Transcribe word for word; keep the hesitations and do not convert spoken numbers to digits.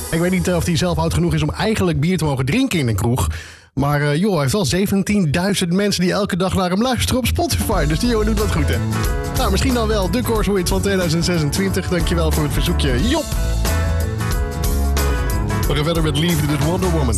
Ik weet niet uh, of hij zelf oud genoeg is om eigenlijk bier te mogen drinken in een kroeg. Maar uh, joh, hij heeft wel zeventienduizend mensen die elke dag naar hem luisteren op Spotify. Dus die jongen doet wat goed, hè? Nou, misschien dan wel de Corso Hit van tweeduizend zesentwintig. Dankjewel voor het verzoekje. Jop! We gaan verder met Liefde, dus Wonder Woman.